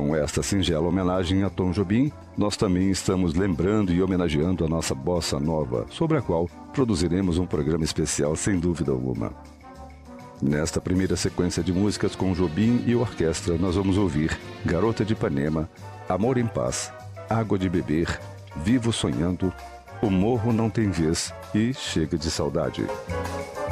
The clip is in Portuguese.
Com esta singela homenagem a Tom Jobim, nós também estamos lembrando e homenageando a nossa bossa nova, sobre a qual produziremos um programa especial sem dúvida alguma. Nesta primeira sequência de músicas com Jobim e orquestra, nós vamos ouvir Garota de Ipanema, Amor em Paz, Água de Beber, Vivo Sonhando, O Morro Não Tem Vez e Chega de Saudade.